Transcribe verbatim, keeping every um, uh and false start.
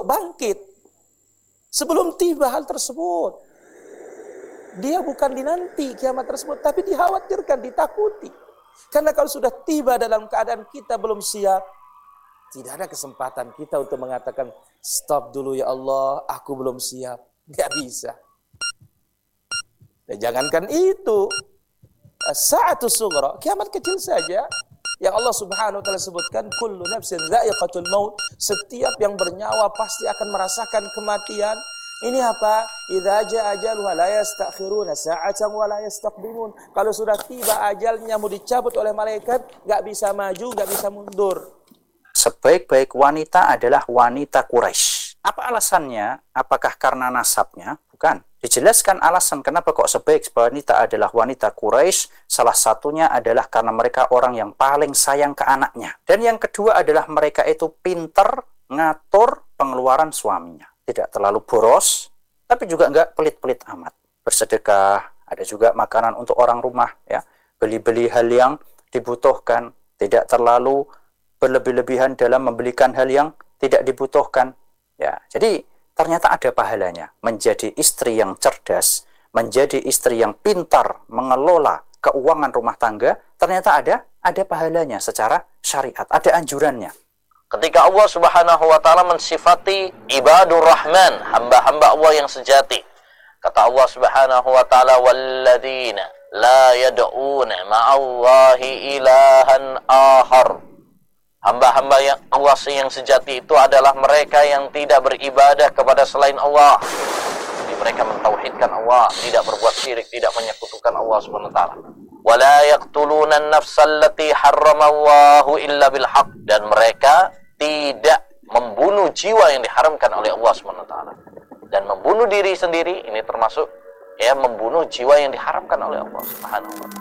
untuk bangkit. Sebelum tiba hal tersebut. Dia bukan dinanti kiamat tersebut, tapi dikhawatirkan, ditakuti. Karena kalau sudah tiba dalam keadaan kita belum siap, tidak ada kesempatan kita untuk mengatakan, stop dulu ya Allah, aku belum siap. Gak bisa. Dan jangankan itu, sa'atus sughra, kiamat kecil saja, yang Allah Subhanahu wa taala sebutkan, kullu nafsin dha'iqatul maut, setiap yang bernyawa pasti akan merasakan kematian. Ini apa? Idza jaa ajaluha la yastakhiruna sa'atan wa la yastaqdimun. Kalau sudah tiba ajalnya mau dicabut oleh malaikat, enggak bisa maju, enggak bisa mundur. Sebaik-baik wanita adalah wanita Quraisy. Apa alasannya? Apakah karena nasabnya? Bukan. Dijelaskan alasan kenapa kok sebaik wanita adalah wanita Quraisy. Salah satunya adalah karena mereka orang yang paling sayang ke anaknya. Dan yang kedua adalah mereka itu pinter ngatur pengeluaran suaminya. Tidak terlalu boros, tapi juga enggak pelit-pelit amat. Bersedekah, ada juga makanan untuk orang rumah, ya. Beli-beli hal yang dibutuhkan, tidak terlalu berlebih-lebihan dalam membelikan hal yang tidak dibutuhkan. Ya, jadi ternyata ada pahalanya menjadi istri yang cerdas, menjadi istri yang pintar mengelola keuangan rumah tangga. Ternyata ada ada pahalanya secara syariat, ada anjurannya. Ketika Allah Subhanahu wa taala mensifati ibadur rahman, hamba-hamba Allah yang sejati. Kata Allah Subhanahu wa taala, walladzina la yad'una ma'allahi ilahan akhar. Hamba-hamba yang Allah yang sejati itu adalah mereka yang tidak beribadah kepada selain Allah. Jadi mereka mentauhidkan Allah, tidak berbuat syirik, tidak menyekutukan Allah Subhanahu wa taala. Wala yaqtuluna an-nafsa allati harramallahu illa bil haqq, dan mereka tidak membunuh jiwa yang diharamkan oleh Allah Subhanahu wa taala. Dan membunuh diri sendiri ini termasuk ya membunuh jiwa yang diharamkan oleh Allah Subhanahu wa taala.